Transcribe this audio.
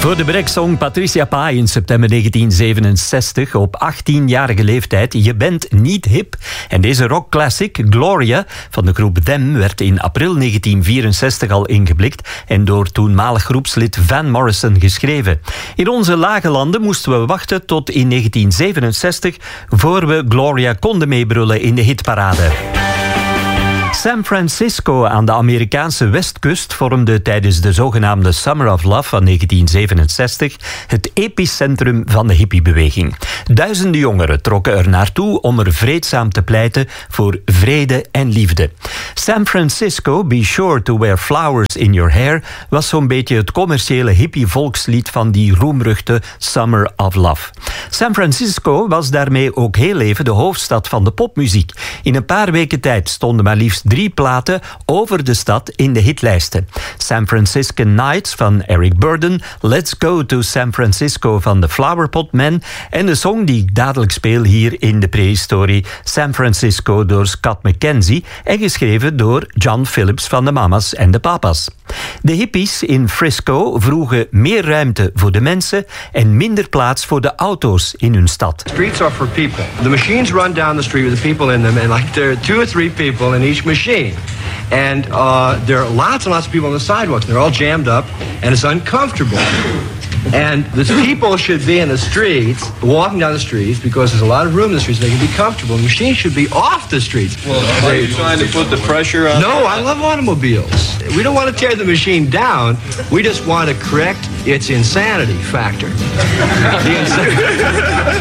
Voor de breaksong Patricia Pai in september 1967 op 18-jarige leeftijd Je bent niet hip. En deze rockclassic Gloria van de groep Them werd in april 1964 al ingeblikt en door toenmalig groepslid Van Morrison geschreven. In onze lage landen moesten we wachten tot in 1967 voor we Gloria konden meebrullen in de hitparade. San Francisco aan de Amerikaanse westkust vormde tijdens de zogenaamde Summer of Love van 1967 het epicentrum van de hippiebeweging. Duizenden jongeren trokken er naartoe om er vreedzaam te pleiten voor vrede en liefde. San Francisco, Be Sure to Wear Flowers in Your Hair was zo'n beetje het commerciële hippie-volkslied van die roemruchte Summer of Love. San Francisco was daarmee ook heel even de hoofdstad van de popmuziek. In een paar weken tijd stonden maar liefst 3 platen over de stad in de hitlijsten. San Franciscan Nights van Eric Burdon, Let's Go to San Francisco van de Flowerpot Men en de song die ik dadelijk speel hier in de prehistorie, San Francisco door Scott McKenzie en geschreven door John Phillips van de Mamas en de Papas. De hippies in Frisco vroegen meer ruimte voor de mensen en minder plaats voor de auto's in hun stad. Streets are for people. The machines run down the street with the people in them, and like there are 2 or 3 people in each machine. And there are lots and lots of people on the sidewalks. They're all jammed up, and it's uncomfortable. And the people should be in the streets, walking down the streets, because there's a lot of room in the streets. They can be comfortable. The machines should be off the streets. Well, are you trying to put the pressure on? No, I love automobiles. We don't want to tear the machine down. We just want to correct its insanity factor. The insanity.